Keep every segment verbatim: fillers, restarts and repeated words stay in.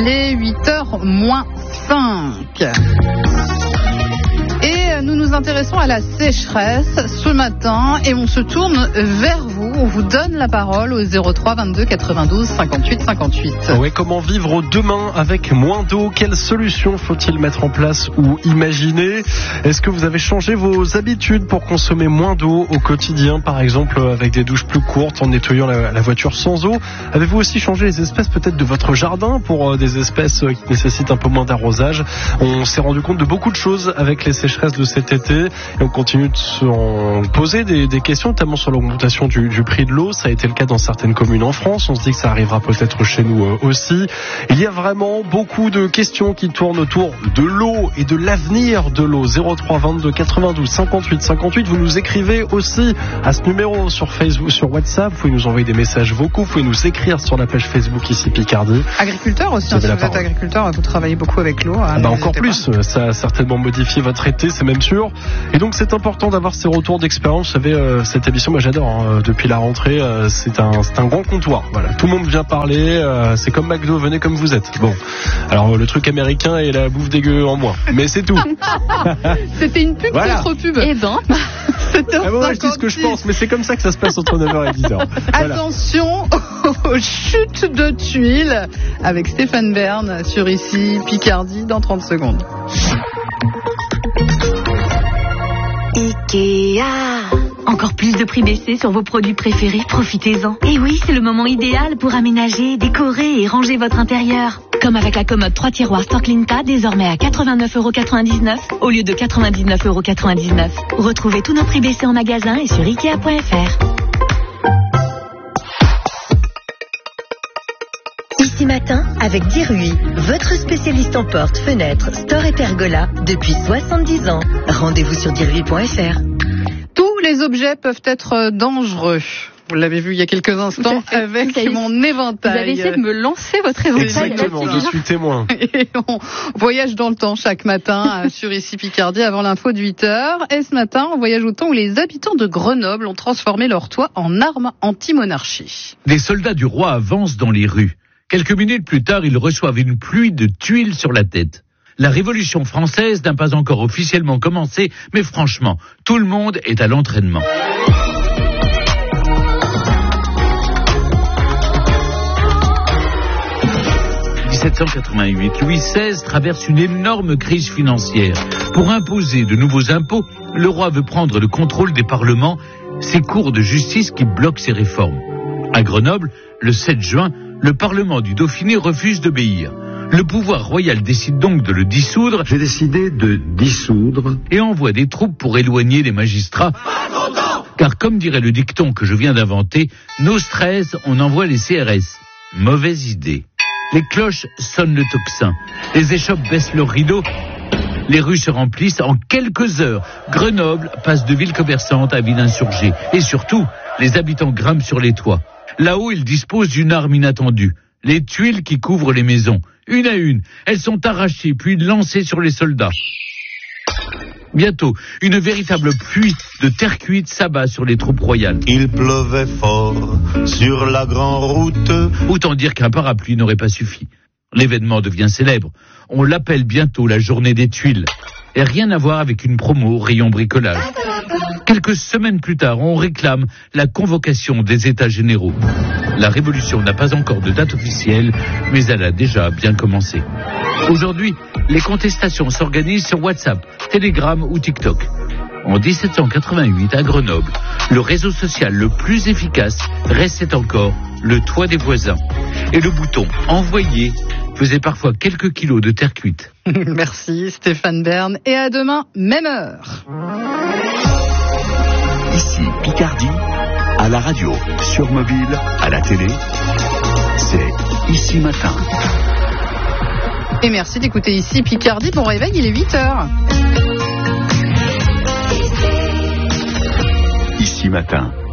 les huit heures moins cinq. Et nous nous intéressons à la sécheresse ce matin et on se tourne vers vous. On vous donne la parole au zéro trois vingt-deux quatre-vingt-douze cinquante-huit cinquante-huit. Oui, comment vivre demain avec moins d'eau? Quelles solutions faut-il mettre en place ou imaginer? Est-ce que vous avez changé vos habitudes pour consommer moins d'eau au quotidien, par exemple avec des douches plus courtes, en nettoyant la, la voiture sans eau? Avez-vous aussi changé les espèces peut-être de votre jardin pour euh, des espèces euh, qui nécessitent un peu moins d'arrosage? On s'est rendu compte de beaucoup de choses avec les sécheresses de cet été et on continue de se poser des, des questions, notamment sur l'augmentation du, du prix de l'eau. Ça a été le cas dans certaines communes en France. On se dit que ça arrivera peut-être chez nous euh, aussi. Il y a vraiment beaucoup de questions qui tournent autour de l'eau et de l'avenir de l'eau. zéro trois vingt-deux quatre-vingt-douze cinquante-huit cinquante-huit. Vous nous écrivez aussi à ce numéro sur Facebook, sur WhatsApp. Vous pouvez nous envoyer des messages vocaux. Vous pouvez nous écrire sur la page Facebook ici Picardie. Agriculteur aussi. Hein, si vous êtes agriculteur, vous travaillez beaucoup avec l'eau. Hein, bah encore plus. Pas. Ça a certainement modifié votre été, c'est même sûr. Et donc c'est important d'avoir ces retours d'expérience. Vous savez, euh, cette émission, moi j'adore. Hein, depuis la rentrée, euh, c'est un, c'est un grand comptoir. Voilà, tout le monde vient parler. Euh, c'est comme McDo, venez comme vous êtes. Bon, alors le truc américain et la bouffe dégueu en moins, mais c'est tout. C'était une pub voilà. contre pub. Eh ben. Ah bon, je dis ce que je pense, mais c'est comme ça que ça se passe entre neuf heures et dix heures. Voilà. Attention aux chutes de tuiles avec Stéphane Bern sur ici Picardie dans trente secondes. Ikea. Encore plus de prix baissés sur vos produits préférés, profitez-en. Et oui, c'est le moment idéal pour aménager, décorer et ranger votre intérieur. Comme avec la commode trois tiroirs Storklinta, désormais à quatre-vingt-neuf euros quatre-vingt-dix-neuf au lieu de quatre-vingt-dix-neuf euros quatre-vingt-dix-neuf. Retrouvez tous nos prix baissés en magasin et sur ikea point f r. Ici matin, avec Dirui, votre spécialiste en portes, fenêtres, store et pergola depuis soixante-dix ans. Rendez-vous sur dirui point f r. Tous les objets peuvent être dangereux. Vous l'avez vu il y a quelques instants avec avez, mon éventail. Vous avez essayé de me lancer votre éventail. Exactement, je suis témoin. Et on voyage dans le temps chaque matin sur ici Picardie avant l'info de huit heures. Et ce matin, on voyage au temps où les habitants de Grenoble ont transformé leur toit en arme anti-monarchie. Des soldats du roi avancent dans les rues. Quelques minutes plus tard, ils reçoivent une pluie de tuiles sur la tête. La Révolution française n'a pas encore officiellement commencé, mais franchement, tout le monde est à l'entraînement. dix-sept cent quatre-vingt-huit, Louis seize traverse une énorme crise financière. Pour imposer de nouveaux impôts, le roi veut prendre le contrôle des parlements, ces cours de justice qui bloquent ses réformes. À Grenoble, le sept juin, le Parlement du Dauphiné refuse d'obéir. Le pouvoir royal décide donc de le dissoudre. J'ai décidé de dissoudre. Et envoie des troupes pour éloigner les magistrats. Car comme dirait le dicton que je viens d'inventer, nos stress, on envoie les C R S. Mauvaise idée. Les cloches sonnent le tocsin. Les échoppes baissent leurs rideaux. Les rues se remplissent en quelques heures. Grenoble passe de ville commerçante à ville insurgée. Et surtout, les habitants grimpent sur les toits. Là-haut, ils disposent d'une arme inattendue. Les tuiles qui couvrent les maisons. Une à une, elles sont arrachées puis lancées sur les soldats. Bientôt, une véritable pluie de terre cuite s'abat sur les troupes royales. Il pleuvait fort sur la grande route. Autant dire qu'un parapluie n'aurait pas suffi. L'événement devient célèbre. On l'appelle bientôt la journée des tuiles. Et rien à voir avec une promo au rayon bricolage. Quelques semaines plus tard, on réclame la convocation des États généraux. La révolution n'a pas encore de date officielle, mais elle a déjà bien commencé. Aujourd'hui, les contestations s'organisent sur WhatsApp, Telegram ou TikTok. En dix-sept cent quatre-vingt-huit, à Grenoble, le réseau social le plus efficace restait encore le toit des voisins. Et le bouton « Envoyer » faisait parfois quelques kilos de terre cuite. Merci Stéphane Bern, et à demain, même heure. Ici Picardie, à la radio, sur mobile, à la télé, c'est Ici Matin. Et merci d'écouter ici Picardie. Bon réveil, il est huit heures. Ici Matin,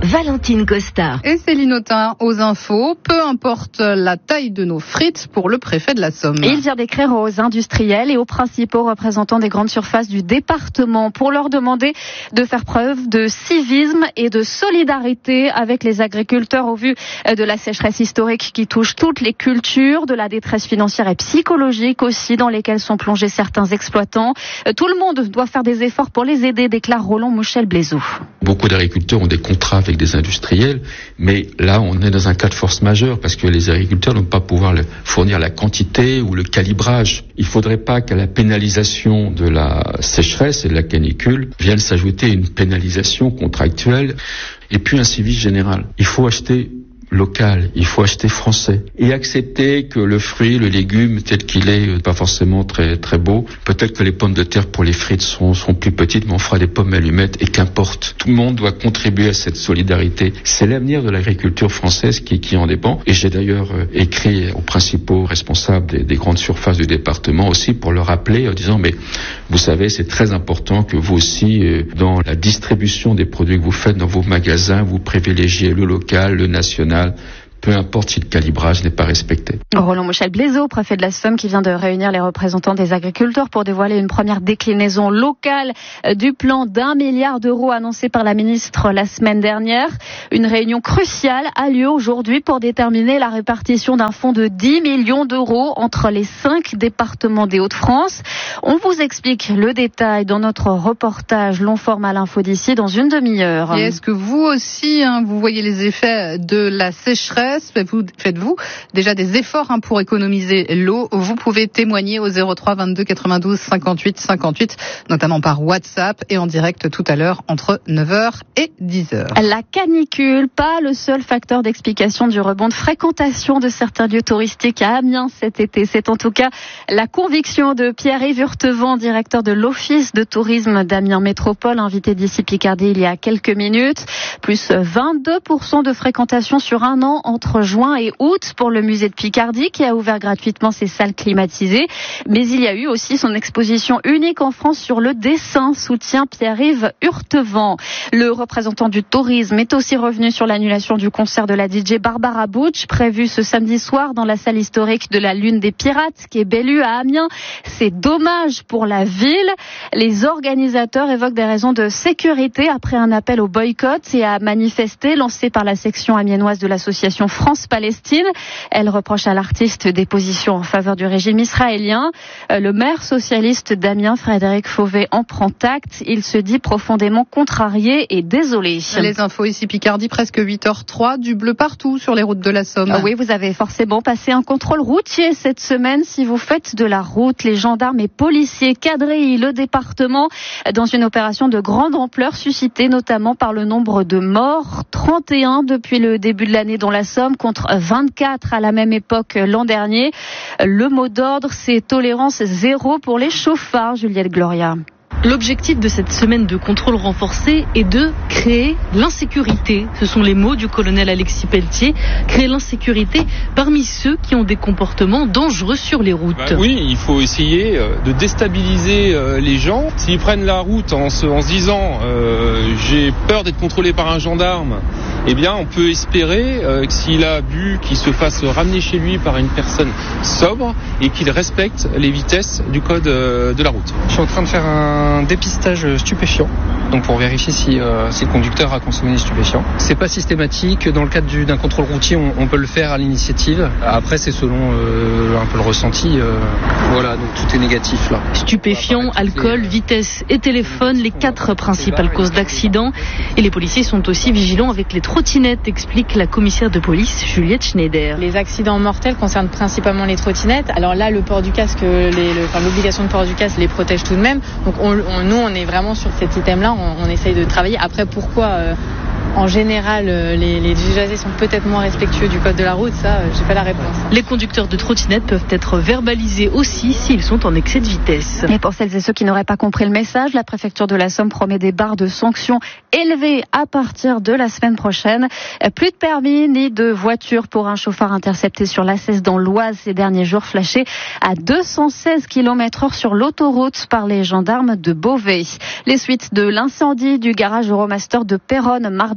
Valentine Costa. Et Céline Autain aux infos. Peu importe la taille de nos frites pour le préfet de la Somme. Il vient d'écrire aux industriels et aux principaux représentants des grandes surfaces du département pour leur demander de faire preuve de civisme et de solidarité avec les agriculteurs au vu de la sécheresse historique qui touche toutes les cultures, de la détresse financière et psychologique aussi dans lesquelles sont plongés certains exploitants. Tout le monde doit faire des efforts pour les aider, déclare Roland Mouchel-Blaisot. Beaucoup d'agriculteurs ont des contrats avec des industriels, mais là on est dans un cas de force majeure parce que les agriculteurs ne vont pas pouvoir fournir la quantité ou le calibrage. Il ne faudrait pas qu'à la pénalisation de la sécheresse et de la canicule vienne s'ajouter une pénalisation contractuelle et puis un civisme général. Il faut acheter local, il faut acheter français et accepter que le fruit, le légume tel qu'il est, pas forcément très très beau. Peut-être que les pommes de terre pour les frites sont, sont plus petites, mais on fera des pommes allumettes et qu'importe. Tout le monde doit contribuer à cette solidarité. C'est l'avenir de l'agriculture française qui, qui en dépend. Et j'ai d'ailleurs euh, écrit aux principaux responsables des, des grandes surfaces du département aussi pour leur rappeler en disant mais vous savez c'est très important que vous aussi euh, dans la distribution des produits que vous faites dans vos magasins, vous privilégiez le local, le national, peu importe si le calibrage n'est pas respecté. Roland Mouchel-Blaisot, préfet de la Somme, qui vient de réunir les représentants des agriculteurs pour dévoiler une première déclinaison locale du plan d'un milliard d'euros annoncé par la ministre la semaine dernière. Une réunion cruciale a lieu aujourd'hui pour déterminer la répartition d'un fonds de dix millions d'euros entre les cinq départements des Hauts-de-France. On vous explique le détail dans notre reportage long format à l'info d'ici dans une demi-heure. Et est-ce que vous aussi, hein, vous voyez les effets de la sécheresse ? Faites-vous, faites-vous déjà des efforts hein, pour économiser l'eau? Vous pouvez témoigner au zéro trois vingt-deux quatre-vingt-douze cinquante-huit cinquante-huit, notamment par WhatsApp et en direct tout à l'heure entre neuf heures et dix heures. La canicule, pas le seul facteur d'explication du rebond de fréquentation de certains lieux touristiques à Amiens cet été. C'est en tout cas la conviction de Pierre-Yves Urtevant, directeur de l'Office de tourisme d'Amiens Métropole, invité d'ici Picardie il y a quelques minutes. Plus vingt-deux pour cent de fréquentation sur un an entre juin et août pour le musée de Picardie qui a ouvert gratuitement ses salles climatisées. Mais il y a eu aussi son exposition unique en France sur le dessin, soutient Pierre-Yves Urtevant. Le représentant du tourisme est aussi revenu sur l'annulation du concert de la D J Barbara Butch prévu ce samedi soir dans la salle historique de la Lune des Pirates qui est Bellu à Amiens. C'est dommage pour la ville. Les organisateurs évoquent des raisons de sécurité après un appel au boycott et à manifester lancé par la section amiénoise de l'association France-Palestine. Elle reproche à l'artiste des positions en faveur du régime israélien. Le maire socialiste d'Amiens, Frédéric Fauvet, en prend acte. Il se dit profondément contrarié et désolé. Les infos ici Picardie, presque huit heures zéro trois, du bleu partout sur les routes de la Somme. Ah oui, vous avez forcément passé un contrôle routier cette semaine si vous faites de la route. Les gendarmes et policiers quadrillent le département dans une opération de grande ampleur suscitée notamment par le nombre de morts. trente et un depuis le début de l'année dans la Somme contre vingt-quatre à la même époque l'an dernier. Le mot d'ordre, c'est tolérance zéro pour les chauffards, Juliette Gloria. L'objectif de cette semaine de contrôle renforcé est de créer l'insécurité. Ce sont les mots du colonel Alexis Pelletier. Créer l'insécurité parmi ceux qui ont des comportements dangereux sur les routes. Bah oui, il faut essayer de déstabiliser les gens. S'ils prennent la route en se, en se disant euh, j'ai peur d'être contrôlé par un gendarme, eh bien on peut espérer euh, que s'il a bu, qu'il se fasse ramener chez lui par une personne sobre et qu'il respecte les vitesses du code euh, de la route. Je suis en train de faire un un dépistage stupéfiant, donc pour vérifier si, euh, si le conducteur a consommé des stupéfiants. C'est pas systématique, dans le cadre du, d'un contrôle routier on, on peut le faire à l'initiative, après c'est selon euh, un peu le ressenti, euh, voilà, donc tout est négatif là. Stupéfiants, alcool, vitesse et téléphone, les quatre principales causes d'accidents, et les policiers sont aussi vigilants avec les trottinettes, explique la commissaire de police Juliette Schneider. Les accidents mortels concernent principalement les trottinettes, alors là le port du casque, les, le, enfin, l'obligation de port du casque les protège tout de même, donc on On, nous, on est vraiment sur cet item-là, on, on essaye de travailler. Après, pourquoi euh, en général, euh, les, les usagers sont peut-être moins respectueux du code de la route, ça, euh, j'ai pas la réponse. Les conducteurs de trottinettes peuvent être verbalisés aussi s'ils sont en excès de vitesse. Et pour celles et ceux qui n'auraient pas compris le message, la préfecture de la Somme promet des barres de sanctions élevées à partir de la semaine prochaine. Plus de permis ni de voiture pour un chauffard intercepté sur l'A seize dans l'Oise ces derniers jours, flashé à deux cent seize kilomètres heure sur l'autoroute par les gendarmes de Beauvais. Les suites de l'incendie du garage Euromaster de Péronne mardi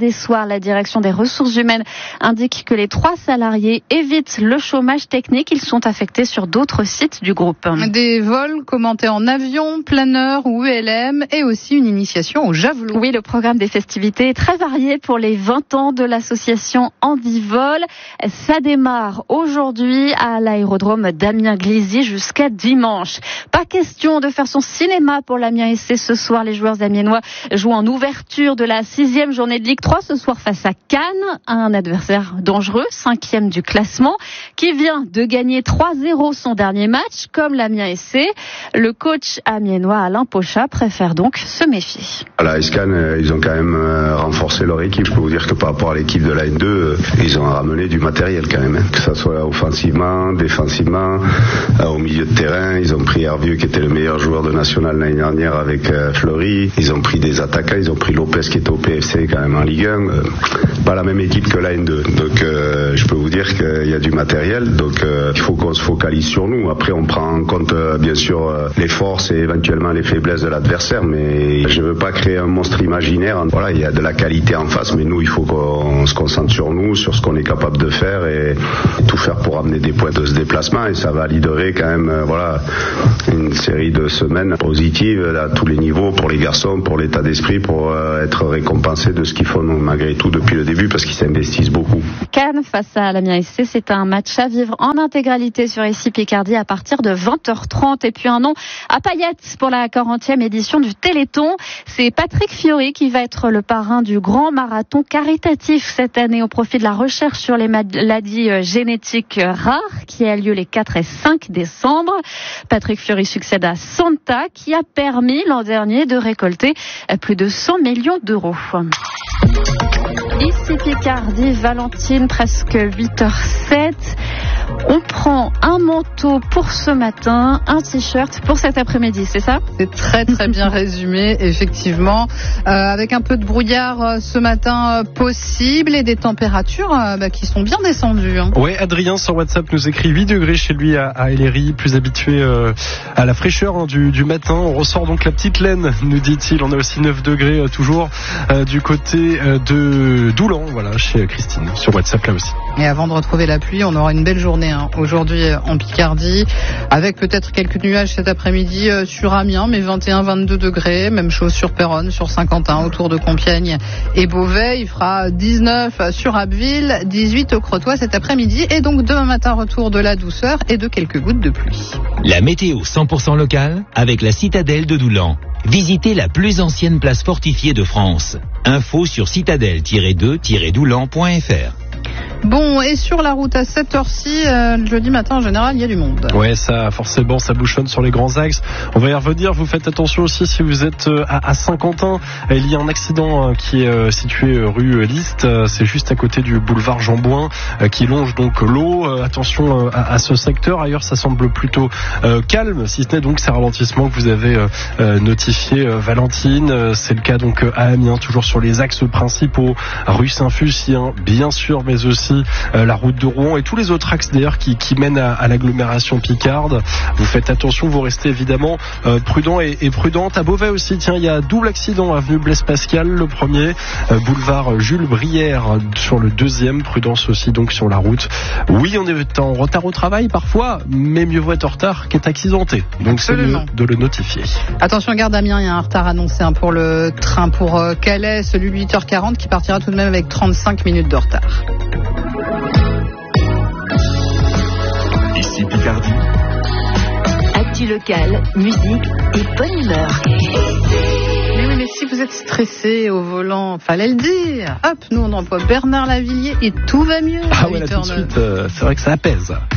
mardi soir, la direction des ressources humaines indique que les trois salariés évitent le chômage technique. Ils sont affectés sur d'autres sites du groupe. Des vols commentés en avion, planeur ou U L M et aussi une initiation au javelot. Oui, le programme des festivités est très varié pour les vingt ans de l'association Handivol. Ça démarre aujourd'hui à l'aérodrome d'Amiens-Glizy jusqu'à dimanche. Pas question de faire son cinéma pour l'Amiens S C ce soir. Les joueurs amiénois jouent en ouverture de la sixième journée de Ligue trois ce soir face à Cannes, un adversaire dangereux, cinquième du classement, qui vient de gagner trois zéro son dernier match, comme l'Amiens S C. Le coach amiénois Alain Pochat préfère donc se méfier. À la S C A N, ils ont quand même renforcé leur équipe. Je peux vous dire que par rapport à l'équipe de la N deux, ils ont ramené du matériel quand même, que ça soit offensivement, défensivement, au milieu de terrain. Ils ont pris Hervieux qui était le meilleur joueur de national l'année dernière avec Fleury. Ils ont pris des attaquants, ils ont pris Lopez qui était au P F C quand même en Ligue un. Pas la même équipe que la N deux. Donc euh, je peux vous dire qu'il y a du matériel. Donc euh, il faut qu'on se focalise sur nous. Après on prend en compte euh, bien sûr euh, les forces et éventuellement les faiblesses de l'adversaire. Mais je veux pas créer un monstre imaginaire. Voilà, il y a de la qualité en face, mais nous il faut qu'on se concentre sur nous, sur ce qu'on est capable de faire et tout faire pour amener des points de ce déplacement. Et ça validerait quand même euh, voilà une série de semaines positives à tous les niveaux pour les garçons, pour l'état d'esprit, pour euh, être récompensés de ce qu'ils font malgré tout depuis le début parce qu'ils s'investissent beaucoup. Cannes face à l'Amiens S C, c'est un match à vivre en intégralité sur ici Picardie à partir de vingt heures trente. Et puis un nom à paillettes pour la quarantième édition du Téléthon. C'est Patrick Fiori qui va être le parrain du grand marathon caritatif cette année au profit de la recherche sur les maladies génétiques rares qui a lieu les quatre et cinq décembre. Patrick Fiori succède à Santa qui a permis l'an dernier de récolter plus de cent millions d'euros. Ici Picardie, Valentine, presque huit heures zéro sept. On prend un manteau pour ce matin, un t-shirt pour cet après-midi, c'est ça ? C'est très très bien résumé, effectivement. Euh, avec un peu de brouillard euh, ce matin euh, possible et des températures euh, bah, qui sont bien descendues. Hein. Oui, Adrien sur WhatsApp nous écrit huit degrés chez lui à, à Ellery, plus habitué euh, à la fraîcheur hein, du, du matin. On ressort donc la petite laine, nous dit-il. On a aussi neuf degrés euh, toujours euh, du côté euh, de Doulan, voilà, chez Christine, sur WhatsApp là aussi. Et avant de retrouver la pluie, on aura une belle journée hein, aujourd'hui en Picardie, avec peut-être quelques nuages cet après-midi euh, sur Amiens, mais vingt et un à vingt-deux degrés, même chose sur Péronne, sur Saint-Quentin, autour de Compiègne et Beauvais. Il fera dix-neuf sur Abbeville, dix-huit au Crotoy cet après-midi, et donc demain matin, retour de la douceur et de quelques gouttes de pluie. La météo cent pour cent locale avec la citadelle de Doulan. Visitez la plus ancienne place fortifiée de France. Info sur citadelle tiret deux tiret doulan point f r. Bon, et sur la route à cette heure-ci, euh, le jeudi matin en général, il y a du monde. Ouais, ça, forcément, ça bouchonne sur les grands axes. On va y revenir. Vous faites attention aussi si vous êtes à, à Saint-Quentin. Il y a un accident qui est situé rue Liste. C'est juste à côté du boulevard Jean-Bouin qui longe donc l'eau. Attention à, à ce secteur. Ailleurs, ça semble plutôt euh, calme, si ce n'est donc ces ralentissements que vous avez euh, notifiés, euh, Valentine. C'est le cas donc à Amiens, toujours sur les axes principaux. Rue Saint-Fulcien, bien sûr, mais aussi Euh, la route de Rouen et tous les autres axes d'ailleurs qui, qui mènent à, à l'agglomération picarde. Vous faites attention, vous restez évidemment euh, prudent et, et prudente. À Beauvais aussi, tiens, il y a double accident, avenue Blaise Pascal, le premier, euh, boulevard Jules Brière sur le deuxième, prudence aussi donc sur la route. Oui, on est en retard au travail parfois, mais mieux vaut être en retard qu'être accidenté. Donc Absolument. C'est mieux de le notifier. Attention, garde Amiens, il y a un retard annoncé hein, pour le train pour euh, Calais, celui de huit heures quarante qui partira tout de même avec trente-cinq minutes de retard. Ici Picardie. Actu local, musique et bonne humeur. Mais oui, mais si vous êtes stressé au volant, fallait le dire. Hop, nous on emploie Bernard Lavillier et tout va mieux. Ah ouais, là tout de suite, euh, c'est vrai que ça apaise.